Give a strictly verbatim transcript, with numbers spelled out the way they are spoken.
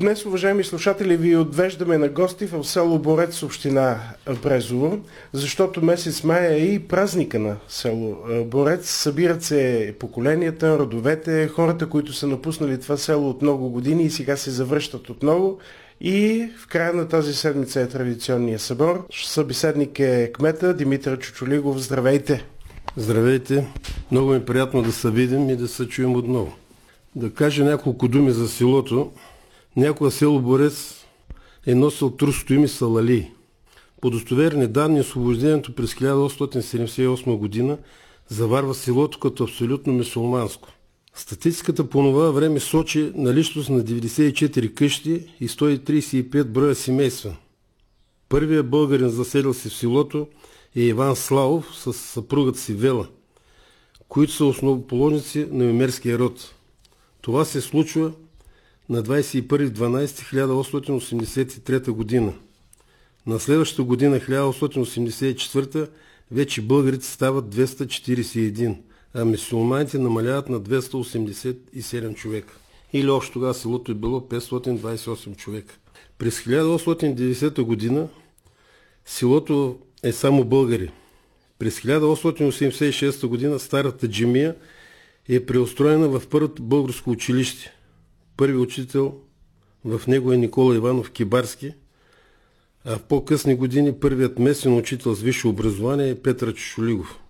Днес, уважаеми слушатели, ви отвеждаме на гости в село Борец, община Брезово, защото месец май е и празника на село Борец. Събират се поколенията, родовете, хората, които са напуснали това село от много години и сега се завръщат отново. И в края на тази седмица е традиционния събор. Събеседник е кмета Димитър Чучулигов. Здравейте! Здравейте! Много ми е приятно да се видим и да се чуем отново. Да кажа няколко думи за селото. Някога село Борец е носил турското име Салали. По достоверни данни, освобождението през хиляда осемстотин седемдесет и осма година заварва селото като абсолютно мюсюлманско. Статистиката по това време сочи наличност на деветдесет и четири къщи и сто тридесет и пет броя семейства. Първият българин заселил се в селото е Иван Славов с съпругата си Вела, които са основоположници на юмерския род. Това се случва на двадесет и първи декември хиляда осемстотин осемдесет и трета година. На следващата година, хиляда осемстотин осемдесет и четвърта, вече българите стават двеста четиридесет и един, а мюсюлманите намаляват на двеста осемдесет и седем човека. Или общо тогава селото е било петстотин двадесет и осем човека. През хиляда осемстотин и деветдесета година селото е само българи. През хиляда осемстотин осемдесет и шеста година старата джамия е преустроена в първото българско училище. Първи учител в него е Никола Иванов Кибарски, а в по-късни години първият местен учител с висше образование е Петър Чучулигов.